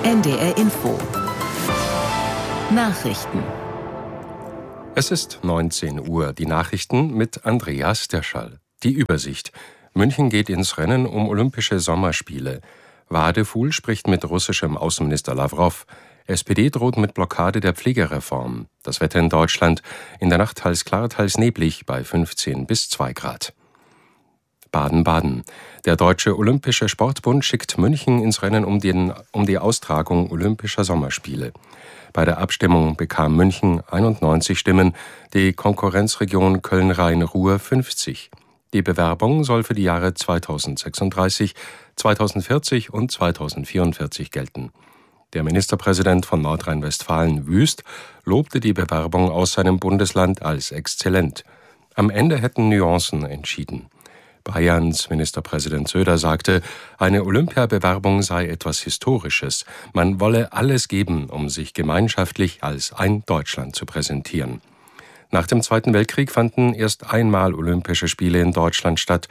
NDR Info. Nachrichten. Es ist 19 Uhr. Die Nachrichten mit Andreas Derschall. Die Übersicht. München geht ins Rennen um Olympische Sommerspiele. Wadefuhl spricht mit russischem Außenminister Lawrow. SPD droht mit Blockade der Pflegereform. Das Wetter in Deutschland. In der Nacht teils klar, teils neblig bei 15 bis 2 Grad. Baden-Baden. Der Deutsche Olympische Sportbund schickt München ins Rennen um die Austragung Olympischer Sommerspiele. Bei der Abstimmung bekam München 91 Stimmen, die Konkurrenzregion Köln-Rhein-Ruhr 50. Die Bewerbung soll für die Jahre 2036, 2040 und 2044 gelten. Der Ministerpräsident von Nordrhein-Westfalen, Wüst, lobte die Bewerbung aus seinem Bundesland als exzellent. Am Ende hätten Nuancen entschieden. Bayerns Ministerpräsident Söder sagte, eine Olympiabewerbung sei etwas Historisches. Man wolle alles geben, um sich gemeinschaftlich als ein Deutschland zu präsentieren. Nach dem Zweiten Weltkrieg fanden erst einmal Olympische Spiele in Deutschland statt,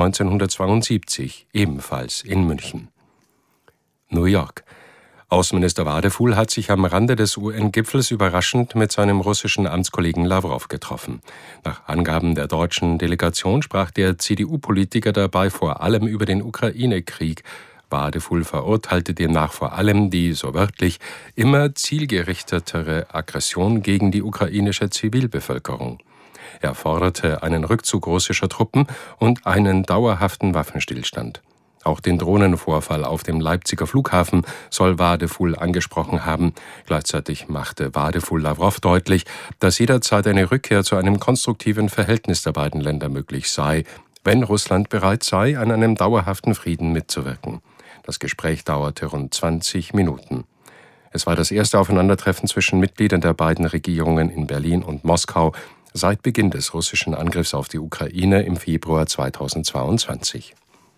1972, ebenfalls in München. New York. Außenminister Wadefuhl hat sich am Rande des UN-Gipfels überraschend mit seinem russischen Amtskollegen Lawrow getroffen. Nach Angaben der deutschen Delegation sprach der CDU-Politiker dabei vor allem über den Ukraine-Krieg. Wadefuhl verurteilte demnach vor allem die, so wörtlich, immer zielgerichtetere Aggression gegen die ukrainische Zivilbevölkerung. Er forderte einen Rückzug russischer Truppen und einen dauerhaften Waffenstillstand. Auch den Drohnenvorfall auf dem Leipziger Flughafen soll Wadefuhl angesprochen haben. Gleichzeitig machte Wadefuhl Lawrow deutlich, dass jederzeit eine Rückkehr zu einem konstruktiven Verhältnis der beiden Länder möglich sei, wenn Russland bereit sei, an einem dauerhaften Frieden mitzuwirken. Das Gespräch dauerte rund 20 Minuten. Es war das erste Aufeinandertreffen zwischen Mitgliedern der beiden Regierungen in Berlin und Moskau seit Beginn des russischen Angriffs auf die Ukraine im Februar 2022.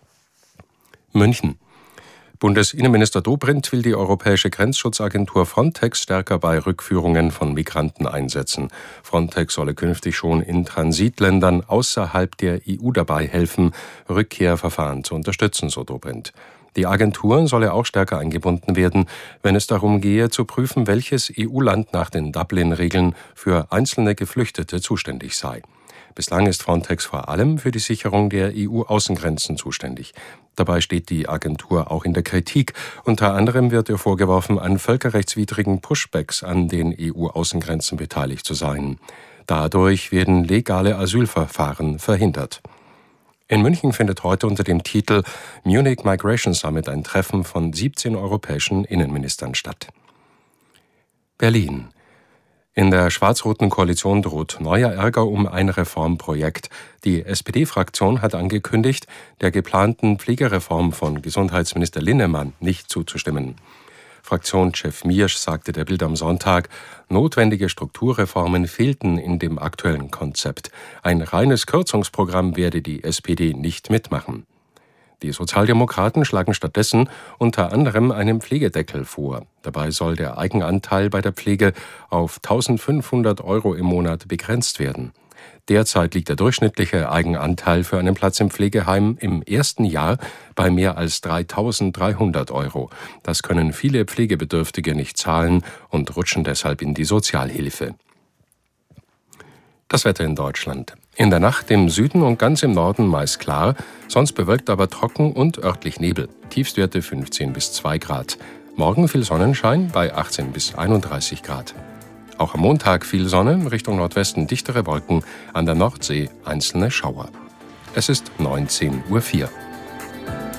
München. Bundesinnenminister Dobrindt will die Europäische Grenzschutzagentur Frontex stärker bei Rückführungen von Migranten einsetzen. Frontex solle künftig schon in Transitländern außerhalb der EU dabei helfen, Rückkehrverfahren zu unterstützen, so Dobrindt. Die Agentur solle auch stärker eingebunden werden, wenn es darum gehe, zu prüfen, welches EU-Land nach den Dublin-Regeln für einzelne Geflüchtete zuständig sei. Bislang ist Frontex vor allem für die Sicherung der EU-Außengrenzen zuständig. Dabei steht die Agentur auch in der Kritik. Unter anderem wird ihr vorgeworfen, an völkerrechtswidrigen Pushbacks an den EU-Außengrenzen beteiligt zu sein. Dadurch werden legale Asylverfahren verhindert. In München findet heute unter dem Titel Munich Migration Summit ein Treffen von 17 europäischen Innenministern statt. Berlin. In der schwarz-roten Koalition droht neuer Ärger um ein Reformprojekt. Die SPD-Fraktion hat angekündigt, der geplanten Pflegereform von Gesundheitsminister Linnemann nicht zuzustimmen. Fraktionschef Miersch sagte der Bild am Sonntag, notwendige Strukturreformen fehlten in dem aktuellen Konzept. Ein reines Kürzungsprogramm werde die SPD nicht mitmachen. Die Sozialdemokraten schlagen stattdessen unter anderem einen Pflegedeckel vor. Dabei soll der Eigenanteil bei der Pflege auf 1.500 € im Monat begrenzt werden. Derzeit liegt der durchschnittliche Eigenanteil für einen Platz im Pflegeheim im ersten Jahr bei mehr als 3.300 €. Das können viele Pflegebedürftige nicht zahlen und rutschen deshalb in die Sozialhilfe. Das Wetter in Deutschland. In der Nacht im Süden und ganz im Norden meist klar, sonst bewölkt, aber trocken und örtlich Nebel. Tiefstwerte 15 bis 2 Grad. Morgen viel Sonnenschein bei 18 bis 31 Grad. Auch am Montag viel Sonne, Richtung Nordwesten dichtere Wolken, an der Nordsee einzelne Schauer. Es ist 19:04 Uhr.